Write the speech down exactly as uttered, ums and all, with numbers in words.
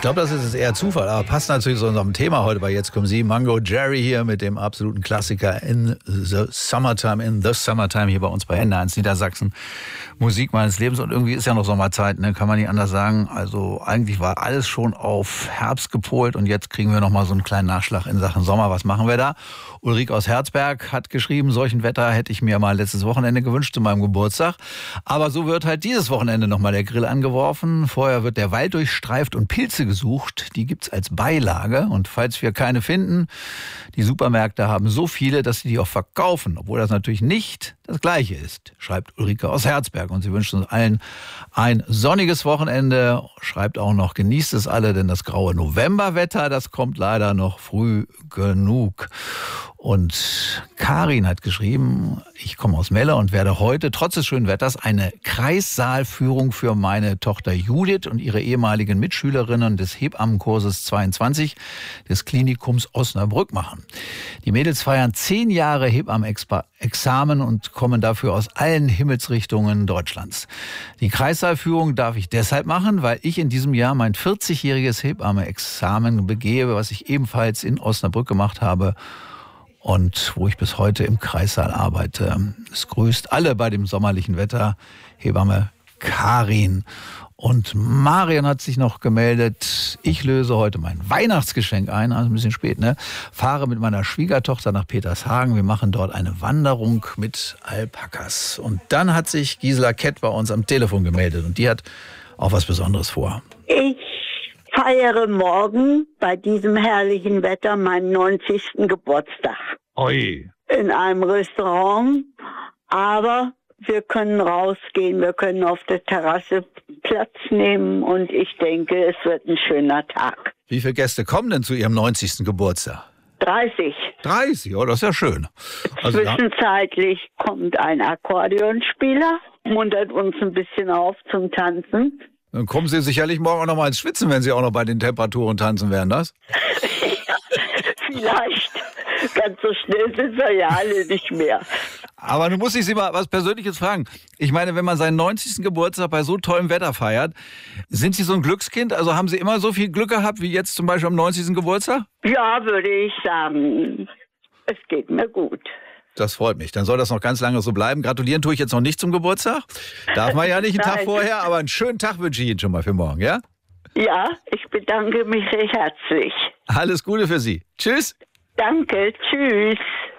glaube, das ist eher Zufall, aber passt natürlich zu unserem Thema heute bei Jetzt kommen Sie. Mango Jerry hier mit dem absoluten Klassiker In the Summertime, In the Summertime hier bei uns bei Ende eins Niedersachsen. Musik meines Lebens und irgendwie ist ja noch Sommerzeit, ne? Kann man nicht anders sagen. Also eigentlich war alles schon auf Herbst gepolt und jetzt kriegen wir noch mal so einen kleinen Nachschlag in Sachen Sommer. Was machen wir da? Ulrike aus Herzberg hat geschrieben, solchen Wetter hätte ich mir mal letztes Wochenende gewünscht zu meinem Geburtstag. Aber so wird halt dieses Wochenende noch mal der Grill angeworfen. Vorher wird der Wald durchstreift und Pilze gesucht. Die gibt's als Beilage. Und falls wir keine finden, die Supermärkte haben so viele, dass sie die auch verkaufen. Obwohl das natürlich nicht das Gleiche ist, schreibt Ulrike aus Herzberg. Und sie wünscht uns allen ein sonniges Wochenende. Schreibt auch noch, genießt es alle, denn das graue Novemberwetter, das kommt leider noch früh genug. Und Karin hat geschrieben, ich komme aus Melle und werde heute, trotz des schönen Wetters, eine Kreissaalführung für meine Tochter Judith und ihre ehemaligen Mitschülerinnen des Hebammenkurses zweiundzwanzig des Klinikums Osnabrück machen. Die Mädels feiern zehn Jahre Hebammenexamen und kommen dafür aus allen Himmelsrichtungen Deutschlands. Die Kreissaalführung darf ich deshalb machen, weil ich in diesem Jahr mein vierzigjähriges Hebammenexamen begehe, was ich ebenfalls in Osnabrück gemacht habe und wo ich bis heute im Kreissaal arbeite. Es grüßt alle bei dem sommerlichen Wetter, Hebamme Karin. Und Marion hat sich noch gemeldet, ich löse heute mein Weihnachtsgeschenk ein, also ein bisschen spät, ne? Fahre mit meiner Schwiegertochter nach Petershagen, wir machen dort eine Wanderung mit Alpakas. Und dann hat sich Gisela Kett bei uns am Telefon gemeldet und die hat auch was Besonderes vor. Ich feiere morgen bei diesem herrlichen Wetter meinen neunzigsten Geburtstag. Oi. In einem Restaurant, aber wir können rausgehen, wir können auf der Terrasse Platz nehmen und ich denke, es wird ein schöner Tag. Wie viele Gäste kommen denn zu Ihrem neunzigsten Geburtstag? dreißig. dreißig, oh, das ist ja schön. Also, Zwischenzeitlich ja. kommt ein Akkordeonspieler, muntert uns ein bisschen auf zum Tanzen. Dann kommen Sie sicherlich morgen auch noch mal ins Schwitzen, wenn Sie auch noch bei den Temperaturen tanzen werden, das? Ja, vielleicht. Ganz so schnell sind wir ja alle nicht mehr. Aber nun muss ich Sie mal was Persönliches fragen. Ich meine, wenn man seinen neunzigsten Geburtstag bei so tollem Wetter feiert, sind Sie so ein Glückskind? Also haben Sie immer so viel Glück gehabt wie jetzt zum Beispiel am neunzigsten Geburtstag? Ja, würde ich sagen. Es geht mir gut. Das freut mich. Dann soll das noch ganz lange so bleiben. Gratulieren tue ich jetzt noch nicht zum Geburtstag. Darf man ja nicht einen Tag vorher, aber einen schönen Tag wünsche ich Ihnen schon mal für morgen, ja? Ja, ich bedanke mich recht herzlich. Alles Gute für Sie. Tschüss. Danke, tschüss.